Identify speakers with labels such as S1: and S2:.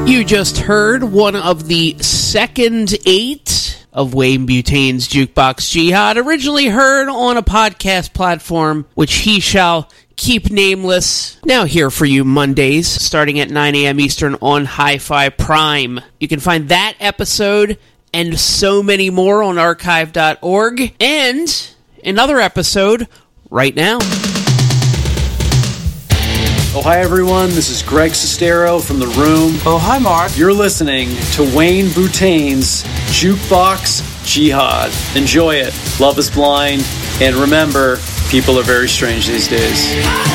S1: You just heard one of the second 8 of Wayne Butane's Jukebox Jihad, originally heard on a podcast platform, which he shall keep nameless. Now here for you Mondays, starting at 9 a.m. Eastern on Hi-Fi Prime. You can find that episode and so many more on archive.org, and another episode right now.
S2: Oh, hi, everyone. This is Greg Sestero from The Room.
S3: Oh, hi, Mark.
S2: You're listening to Wayne Butane's Jukebox Jihad. Enjoy it. Love is blind. And remember, people are very strange these days.